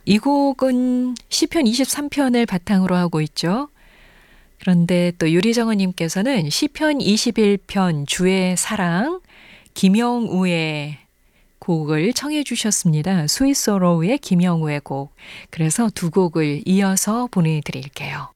이 곡은 시편 23편을 바탕으로 하고 있죠. 그런데 또 유리정은 님께서는 시편 21편 주의 사랑 김영우의 곡을 청해 주셨습니다. 스윗 소로우의 김영우의 곡. 그래서 두 곡을 이어서 보내드릴게요.